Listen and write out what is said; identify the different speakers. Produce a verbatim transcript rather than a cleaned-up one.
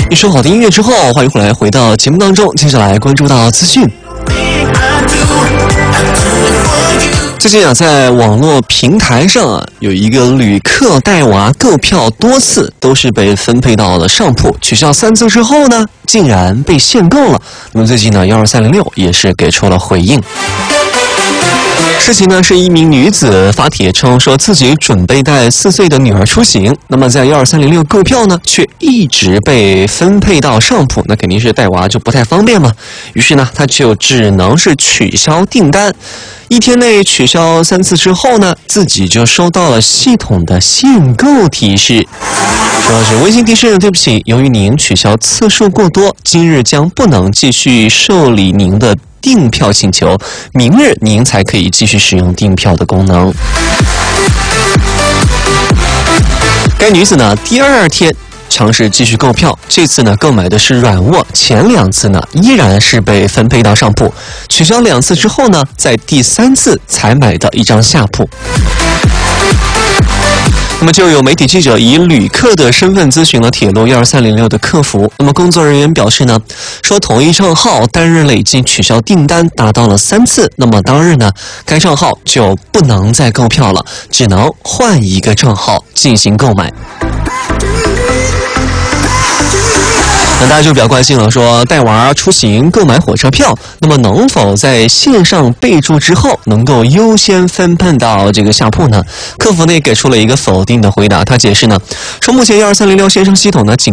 Speaker 1: 一首好的音乐之后，欢迎回来回到节目当中，接下来关注到资讯。最近啊，在网络平台上啊，有一个旅客带娃购票多次都是被分配到了上铺，取消三次之后呢，竟然被限购了。那么最近呢，一二三零六也是给出了回应。事情呢是一名女子发帖称说自己准备带四岁的女儿出行，那么在一二三零六购票呢，却一直被分配到上铺，那肯定是带娃就不太方便嘛。于是呢，她就只能是取消订单。一天内取消三次之后呢，自己就收到了系统的限购提示，说是微信提示，对不起，由于您取消次数过多，今日将不能继续受理您的订票请求，明日您才可以继续使用订票的功能。该女子呢，第二天尝试继续购票，这次呢购买的是软卧，前两次呢依然是被分配到上铺，取消两次之后呢，在第三次才买到一张下铺。那么就有媒体记者以旅客的身份咨询了铁路一二三零六的客服，那么工作人员表示呢，说同一账号单日累计取消订单达到了三次，那么当日呢，该账号就不能再购票了，只能换一个账号进行购买。那大家就比较关心了，说带娃出行购买火车票，那么能否在线上备注之后能够优先分配到这个下铺呢？客服呢也给出了一个否定的回答，他解释呢，说目前一二三零六线上系统呢仅